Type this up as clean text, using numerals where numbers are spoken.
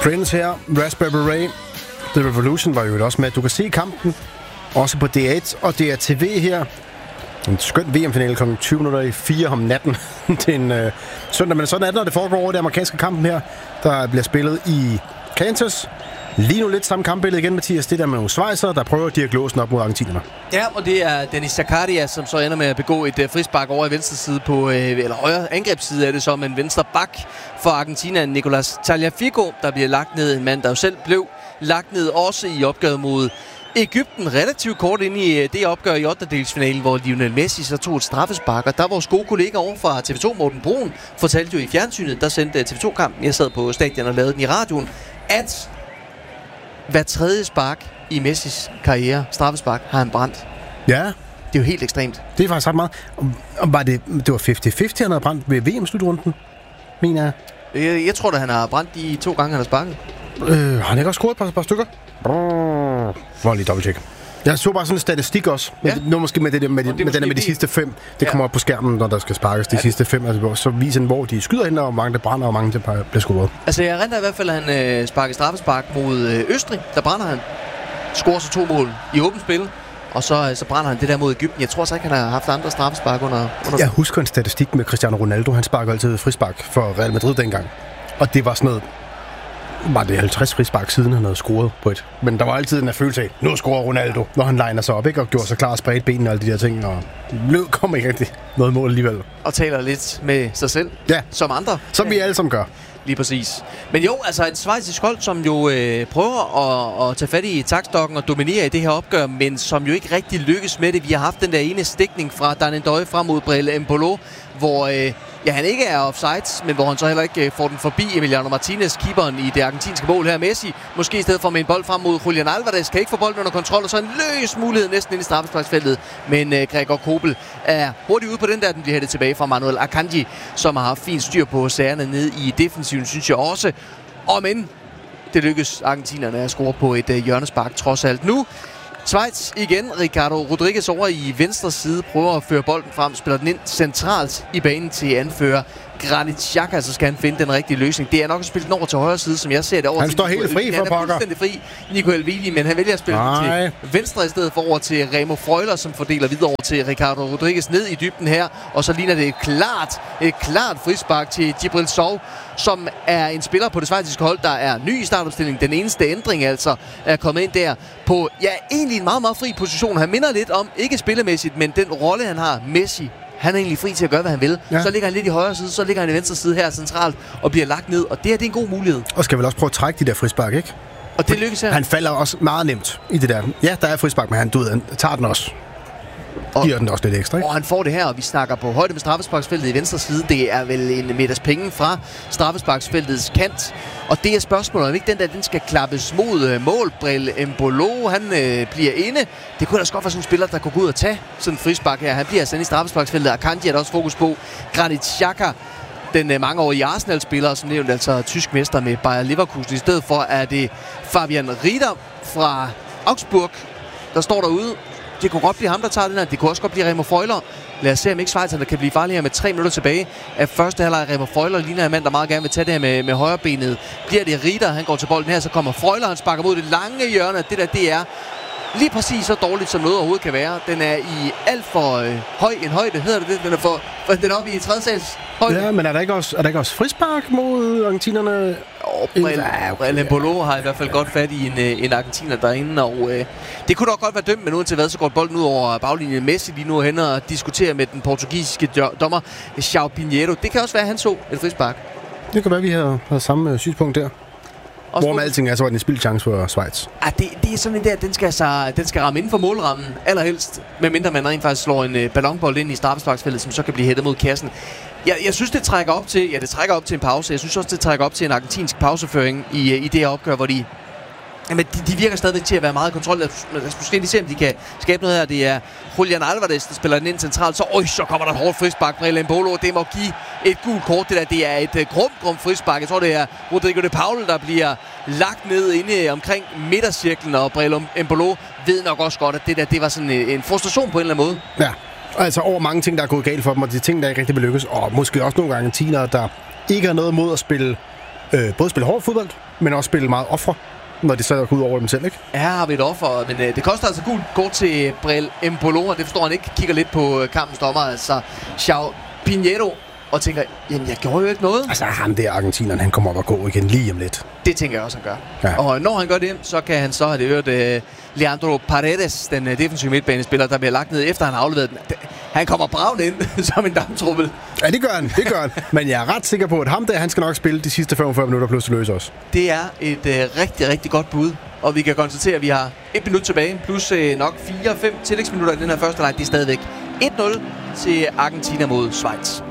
Prince her, Raspberry Beret. The Revolution var jo også med. Du kan se kampen også på DR1 og DRTV her. En skøn VM-finale kl. 20:04 om natten til en søndag. Men sådan er det, når det foregår over det amerikanske kampen her, der bliver spillet i Kansas. Lige nu lidt samme kampbillede igen, Mathias. Det der med nogle schweizere, der prøver at diaglåsen op mod argentinerne. Ja, og det er Dennis Zakaria, som så ender med at begå et frispark over i venstre side på, eller højre angrebsside er det som en venstre bak for Argentina, Nicolas Tagliafico, der bliver lagt ned. En mand, der jo selv blev lagt ned også i opgøret mod Egypten, relativt kort ind i det opgør i 8-delsfinalen, hvor Lionel Messi så tog et straffespark. Og der vores gode kollega over fra TV2, Morten Brun, fortalte jo i fjernsynet, der sendte TV2-kampen, jeg sad på stadion og lavede den i radioen, at hver tredje spark i Messis karriere, straffespark, har han brændt. Ja. Det er jo helt ekstremt. Det er faktisk ret meget. Og var det var 50-50, han havde brændt ved VM-slutrunden, mener jeg. Jeg tror da, han har brændt de 2 gange, han har sparket. Har han ikke også scoret et par stykker? Hvor lige dobbelttjek. Jeg så bare sådan en statistik også. Ja. Nu måske med det der, med de sidste 5. Det kommer op på skærmen, når der skal sparkes de sidste 5. Altså, så viser den, hvor de skyder hen, og hvor mange der brænder, og hvor mange der bliver scoret. Altså, jeg render i hvert fald, at han sparker straffespark mod Østrig. Der brænder han. Scorer så 2 mål i åbent spil. Og så brænder han det der mod Egypten. Jeg tror så ikke, han har haft andre straffespark under... Jeg husker en statistik med Cristiano Ronaldo. Han sparker altid frispark for Real Madrid dengang. Og det var sådan noget... Var det 50 frispark siden, han havde scoret på et. Men der var altid den her følelse af, nu scorer Ronaldo, når han liner sig op, ikke? Og gjorde sig klar at sprede benene og alle de der ting. Og lød kom ikke rigtig noget mål alligevel. Og taler lidt med sig selv. Ja. Som andre. Som vi alle som gør. Lige præcis. Men jo, altså et schweizisk hold, som jo prøver at tage fat i taktstokken og dominere i det her opgør, men som jo ikke rigtig lykkes med det. Vi har haft den der ene stikning fra Dan Ndøye frem mod Brele Embolo, hvor han ikke er offside, men hvor han så heller ikke får den forbi Emiliano Martinez, keeperen i det argentinske mål her. Messi, måske i stedet for med en bold frem mod Julian Alvarez, kan ikke få bolden under kontrol, og så en løs mulighed næsten ind i straffesparksfeltet. Men Gregor Kobel er hurtigt ude på den der, den bliver hættet tilbage fra Manuel Akanji, som har haft fint styr på sagerne ned i defensiven, synes jeg også. Men det lykkes argentinerne at score på et hjørnespark trods alt. Nu Schweiz igen. Ricardo Rodriguez over i venstre side prøver at føre bolden frem, spiller den ind centralt i banen til anfører Granit Xhaka, så skal han finde den rigtige løsning. Det er nok at spille den over til højre side, som jeg ser det over. Han står helt fri for pokker. Han er fuldstændig fri, Nico Elvedi, men han vælger at spille den til venstre i stedet for over til Remo Freuler, som fordeler videre over til Ricardo Rodriguez ned i dybden her. Og så ligner det et klart frispark til Djibril Sow, som er en spiller på det schweiziske hold, der er ny i startopstillingen. Den eneste ændring altså er kommet ind der på, egentlig en meget, meget fri position. Han minder lidt om, ikke spillemæssigt, men den rolle, han har, Messi. Han er egentlig fri til at gøre, hvad han vil. Ja. Så ligger han lidt i højre side, så ligger han i venstre side her centralt og bliver lagt ned. Og det er en god mulighed. Og skal vel også prøve at trække de der frispark, ikke? Og det lykkes her. Han falder også meget nemt i det der. Ja, der er frispark, men han tager den også. Giver den også lidt ekstra, ikke? Og han får det her, og vi snakker på højde med straffesparksfeltet i venstre side. Det er vel en middags penge fra straffesparksfeltets kant. Og det er spørgsmålet, om ikke den skal klappes mod mål. Brele Embolo, han bliver inde. Det kunne da godt være sådan en spiller, der kunne gå ud og tage sådan en frispark her. Han bliver altså inde i straffesparksfeltet. Akanji er der også fokus på. Granit Xhaka, den mangeårige Arsenal-spiller, som nævnt altså tysk mester med Bayer Leverkusen. I stedet for er det Fabian Rieder fra Augsburg, der står derude. Det kunne godt blive ham, der tager den her. Det kunne også godt blive Remo Freuler. Lad os se, om ikke Schweizerne kan blive farligere med 3 minutter tilbage af første halvleg. Remo Freuler ligner en mand, der meget gerne vil tage det her med højre benet. Bliver det Rieder, han går til bolden her, så kommer Freuler, han sparker mod det lange hjørne. Det er lige præcis så dårligt, som noget overhovedet kan være. Den er i alt for høj en højde, hedder det. Den er oppe i 3. sals højde. Ja, men er der ikke også frispark mod argentinerne? Brele Embolo har i hvert fald godt fat i en argentiner derinde, og det kunne dog godt være dømt, men uanset hvad, så går bolden ud over baglinjen. Messi lige nu hen og diskuterer med den portugisiske dommer João Pinheiro. Det kan også være, at han så et frispark. Det kan være, vi har samme synspunkt der. Hvorom alting er, så var det en spildchance for Schweiz. Det er sådan en der, den skal ramme inden for målrammen, allerhelst, medmindre man rent faktisk slår en ballonbold ind i straffesparksfeltet, som så kan blive hættet mod kassen. Jeg synes, det trækker op til en pause. Jeg synes også, det trækker op til en argentinsk pauseføring i det her opgør, hvor de virker stadigvæk til at være meget kontrol. Lad os måske lige se, om de kan skabe noget her. Det er Julian Alvarez, der spiller den ind centralt. Så kommer der et hårdt frispark. Brele Embolo, det må give et gult kort. Det er et grum frispark. Jeg tror, det er Rodrigo de Paul, der bliver lagt ned inde omkring midtercirklen. Og Brele Embolo ved nok også godt, at det var sådan en frustration på en eller anden måde. Ja, altså over mange ting, der er gået galt for dem, og de ting, der ikke rigtig vil lykkes. Og måske også nogle argentinere, der ikke har noget mod at spille både spille hård fodbold, men også spille meget ofre, når de sad og går ud over dem selv, ikke? Her har vi et offer, men det koster altså gult kort til Brel Embolo, og det forstår han ikke. Kigger lidt på kampens dommer, altså João Pinheiro, og tænker, jamen jeg gjorde jo ikke noget. Altså ham der argentineren, han kommer op og gå igen lige om lidt. Det tænker jeg også, han gør. Ja. Og når han gør det, så kan han så have det hørt Leandro Paredes, den defensive midtbanespiller, der bliver lagt ned efter han har afleveret den. Han kommer bravende ind som en damptruppel. Ja, det gør han. Men jeg er ret sikker på, at ham der, han skal nok spille de sidste 45 minutter plus løse os. Det er et rigtig, rigtig godt bud. Og vi kan konstatere, at vi har 1 minut tilbage, plus nok 4-5 tillægsminutter i den her første leg. Det er stadigvæk 1-0 til Argentina mod Schweiz.